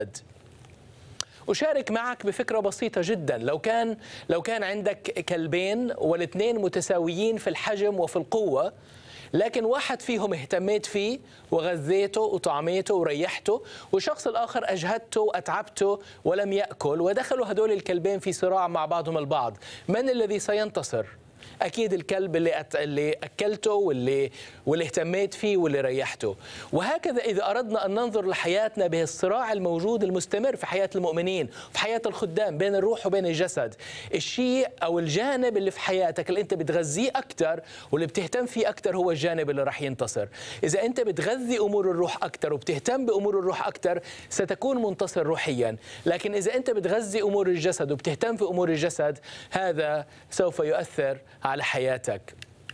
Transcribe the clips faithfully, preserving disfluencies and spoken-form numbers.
أشارك معك بفكرة بسيطة جدا. لو كان لو كان عندك كلبين والاثنين متساويين في الحجم وفي القوة، لكن واحد فيهم اهتميت فيه وغذيته وطعميته وريحته، والشخص الآخر أجهدته وأتعبته ولم يأكل، ودخلوا هدول الكلبين في صراع مع بعضهم البعض، من الذي سينتصر؟ أكيد الكلب اللي أت... اللي أكلته واللي واللي اهتميت فيه واللي ريحته. وهكذا إذا أردنا أن ننظر لحياتنا بهالصراع الموجود المستمر في حياة المؤمنين، في حياة الخدام، بين الروح وبين الجسد، الشيء أو الجانب اللي في حياتك اللي أنت بتغذيه أكثر واللي بتهتم فيه أكثر هو الجانب اللي راح ينتصر. إذا أنت بتغذي أمور الروح أكثر وبتهتم بأمور الروح أكثر ستكون منتصر روحيا، لكن إذا أنت بتغذي أمور الجسد وبتهتم في أمور الجسد هذا سوف يؤثر على حياتك.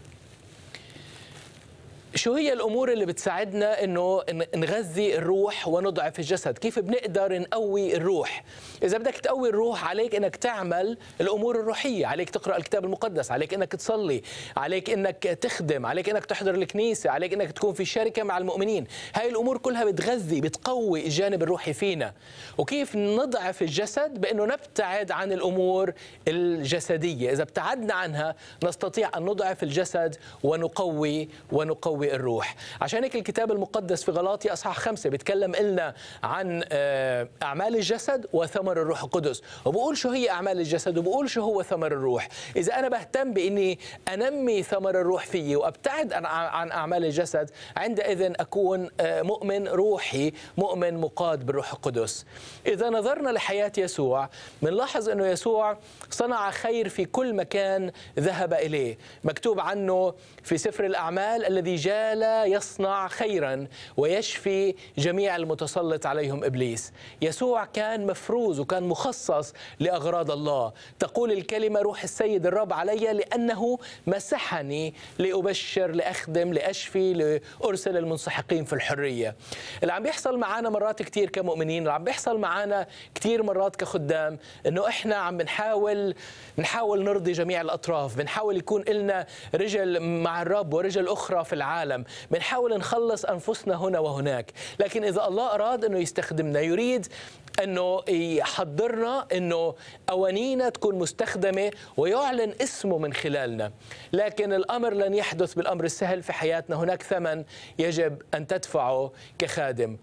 شو هي الأمور اللي بتساعدنا إنه نغذي الروح ونضعف الجسد؟ كيف بنقدر نقوي الروح؟ إذا بدك تقوي الروح عليك إنك تعمل الأمور الروحية، عليك تقرأ الكتاب المقدس، عليك إنك تصلي، عليك إنك تخدم، عليك إنك تحضر الكنيسة، عليك إنك تكون في شركة مع المؤمنين. هاي الأمور كلها بتغذي بتقوي الجانب الروحي فينا. وكيف نضعف الجسد؟ بأنه نبتعد عن الأمور الجسدية. إذا ابتعدنا عنها نستطيع أن نضعف الجسد ونقوي ونقوي الروح. عشان هيك الكتاب المقدس في غلاطي أصحاح خمسة بيتكلم لنا عن أعمال الجسد وثمر الروح القدس، وبقول شو هي أعمال الجسد وبقول شو هو ثمر الروح. إذا أنا بهتم بإني أنمي ثمر الروح فيي وأبتعد عن أعمال الجسد، عندئذ أكون مؤمن روحي، مؤمن مقاد بالروح القدس. إذا نظرنا لحياة يسوع بنلاحظ أنه يسوع صنع خير في كل مكان ذهب إليه. مكتوب عنه في سفر الأعمال الذي جاء لا يصنع خيرا ويشفي جميع المتسلط عليهم إبليس. يسوع كان مفروز وكان مخصص لأغراض الله. تقول الكلمة: روح السيد الرب علي لأنه مسحني لأبشر، لأخدم، لأشفي، لأرسل المنسحقين في الحرية. اللي عم بيحصل معنا مرات كتير كمؤمنين، اللي عم بيحصل معنا كتير مرات كخدام، إنه إحنا عم بنحاول نحاول نرضي جميع الأطراف، بنحاول يكون لنا رجل مع الرب ورجل أخرى في العالم، بنحاول نخلص أنفسنا هنا وهناك. لكن إذا الله أراد أنه يستخدمنا، يريد أنه يحضرنا أنه أوانينا تكون مستخدمة ويعلن اسمه من خلالنا. لكن الأمر لن يحدث بالأمر السهل في حياتنا، هناك ثمن يجب أن تدفعه كخادم.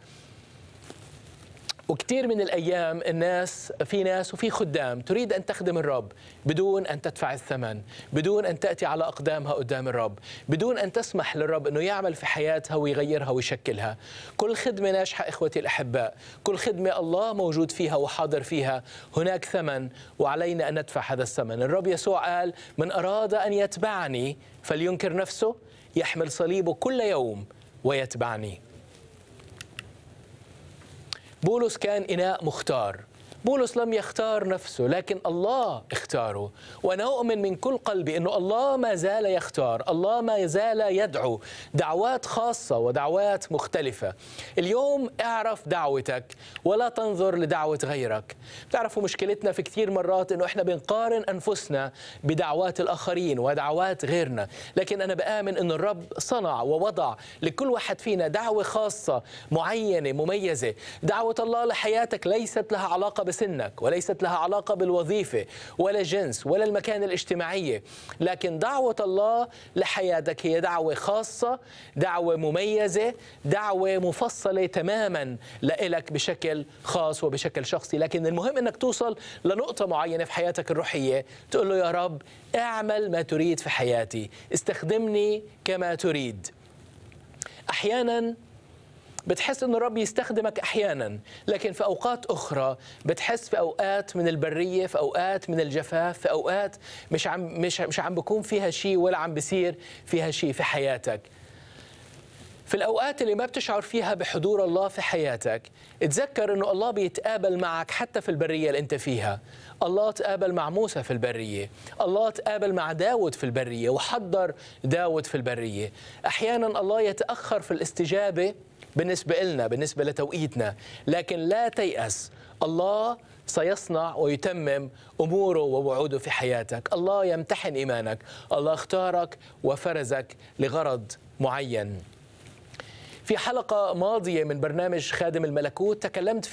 وكثير من الأيام الناس في ناس وفي خدام تريد أن تخدم الرب بدون أن تدفع الثمن، بدون أن تأتي على أقدامها قدام الرب، بدون أن تسمح للرب أنه يعمل في حياتها ويغيرها ويشكلها. كل خدمة ناجحة إخوتي الأحباء، كل خدمة الله موجود فيها وحاضر فيها هناك ثمن، وعلينا أن ندفع هذا الثمن. الرب يسوع قال: من أراد أن يتبعني فلينكر نفسه، يحمل صليبه كل يوم ويتبعني. بولس كان إناء مختار. بولس لم يختار نفسه لكن الله اختاره. وأنا أؤمن من كل قلبي أنه الله ما زال يختار، الله ما زال يدعو دعوات خاصة ودعوات مختلفة. اليوم اعرف دعوتك ولا تنظر لدعوة غيرك. بتعرفوا مشكلتنا في كثير مرات أنه إحنا بنقارن أنفسنا بدعوات الآخرين ودعوات غيرنا، لكن أنا بآمن أن الرب صنع ووضع لكل واحد فينا دعوة خاصة معينة مميزة. دعوة الله لحياتك ليست لها علاقة سنك، وليست لها علاقة بالوظيفة ولا جنس ولا المكان الاجتماعية، لكن دعوة الله لحياتك هي دعوة خاصة، دعوة مميزة، دعوة مفصلة تماما لإلك بشكل خاص وبشكل شخصي. لكن المهم أنك توصل لنقطة معينة في حياتك الروحية تقول له: يا رب اعمل ما تريد في حياتي، استخدمني كما تريد. أحيانا بتحس إن الرب يستخدمك أحيانا، لكن في أوقات أخرى بتحس في أوقات من البرية، في أوقات من الجفاف، في أوقات مش عم مش مش عم بكون فيها شيء ولا عم بيصير فيها شيء في حياتك. في الأوقات اللي ما بتشعر فيها بحضور الله في حياتك، اتذكر إنه الله بيتقابل معك حتى في البرية اللي أنت فيها. الله تقابل مع موسى في البرية، الله تقابل مع داود في البرية وحضر داود في البرية. أحيانا الله يتأخر في الاستجابة بالنسبة لنا، بالنسبة لتوقيتنا، لكن لا تيأس، الله سيصنع ويتمم أموره ووعوده في حياتك. الله يمتحن إيمانك، الله اختارك وفرزك لغرض معين. في حلقة ماضية من برنامج خادم الملكوت تكلمت